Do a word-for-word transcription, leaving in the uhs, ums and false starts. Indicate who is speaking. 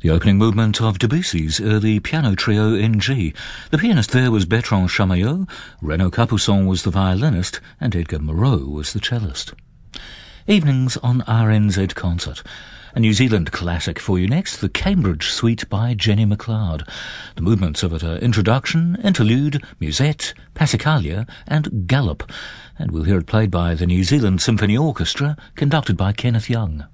Speaker 1: The opening movement of Debussy's early piano trio in G. The pianist there was Bertrand Chamayeux, Renaud Capuçon was the violinist, and Edgar Moreau was the cellist. Evenings on R N Z Concert. A New Zealand classic for you next, the Cambridge Suite by Jenny McLeod. The movements of it are Introduction, Interlude, Musette, Passacaglia and Gallop, and we'll hear it played by the New Zealand Symphony Orchestra, conducted by Kenneth Young.